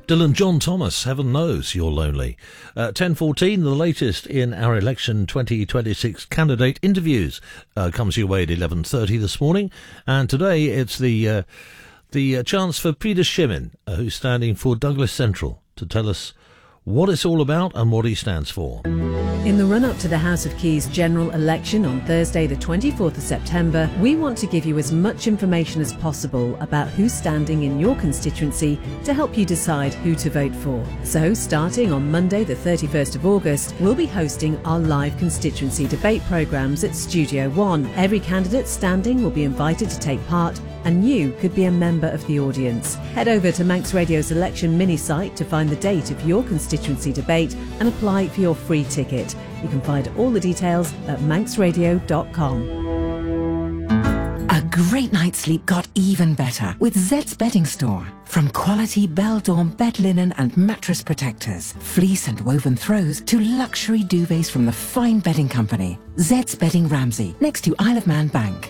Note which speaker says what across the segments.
Speaker 1: Dylan John Thomas, heaven knows you're lonely. 10:14, the latest in our election 2026 candidate interviews comes your way at 11:30 this morning. And today it's the chance for Peter Shimmin, who's standing for Douglas Central, to tell us what it's all about and what he stands for.
Speaker 2: In the run-up to the House of Keys general election on Thursday the 24th of September, we want to give you as much information as possible about who's standing in your constituency to help you decide who to vote for. So, starting on Monday the 31st of August, we'll be hosting our live constituency debate programmes at Studio One. Every candidate standing will be invited to take part, and you could be a member of the audience. Head over to Manx Radio's election mini-site to find the date of your constituency debate and apply for your free ticket. You can find all the details at manxradio.com.
Speaker 3: A great night's sleep got even better with Zed's Bedding Store. From quality Beldorm bed linen and mattress protectors, fleece and woven throws to luxury duvets from the fine bedding company. Zed's Bedding Ramsey, next to Isle of Man Bank.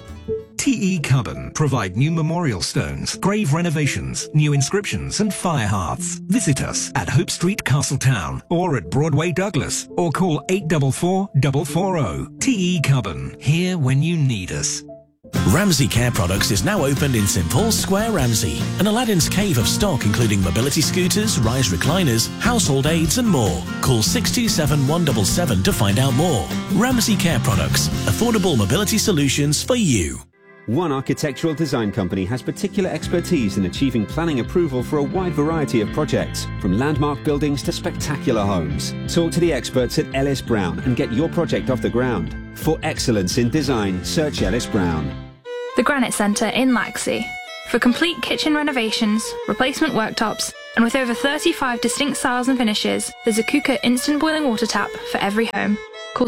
Speaker 4: TE Carbon provide new memorial stones, grave renovations, new inscriptions and fire hearths. Visit us at Hope Street, Castletown or at Broadway, Douglas, or call 844 440. TE Carbon, here when you need us.
Speaker 5: Ramsey Care Products is now opened in St Paul's Square, Ramsey. An Aladdin's cave of stock including mobility scooters, rise recliners, household aids and more. Call 627 177 to find out more. Ramsey Care Products, affordable mobility solutions for you.
Speaker 6: One architectural design company has particular expertise in achieving planning approval for a wide variety of projects, from landmark buildings to spectacular homes. Talk to the experts at Ellis Brown and get your project off the ground. For excellence in design, search Ellis Brown.
Speaker 7: The Granite Centre in Laxey. For complete kitchen renovations, replacement worktops, and with over 35 distinct styles and finishes, there's a Kuka instant boiling water tap for every home. Call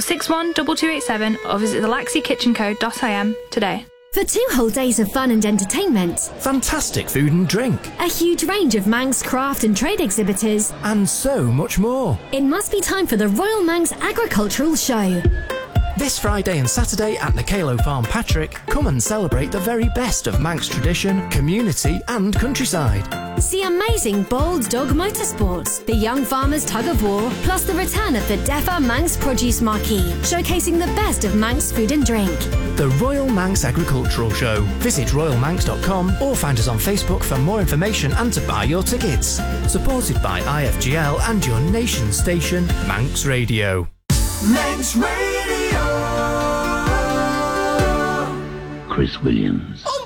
Speaker 7: 612287 or visit thelaxeykitchenco.im today.
Speaker 8: For 2 whole days of fun and entertainment,
Speaker 9: fantastic food and drink,
Speaker 8: a huge range of Manx craft and trade exhibitors,
Speaker 9: and so much more.
Speaker 8: It must be time for the Royal Manx Agricultural Show.
Speaker 9: This Friday and Saturday at Nakalo Farm Patrick, come and celebrate the very best of Manx tradition, community and countryside.
Speaker 8: See amazing bold dog motorsports, the Young Farmers Tug of War, plus the return of the DEFA Manx Produce Marquee, showcasing the best of Manx food and drink.
Speaker 9: The Royal Manx Agricultural Show. Visit royalmanx.com or find us on Facebook for more information and to buy your tickets. Supported by IFGL and your nation station, Manx Radio.
Speaker 10: Manx Radio.
Speaker 11: Chris Williams.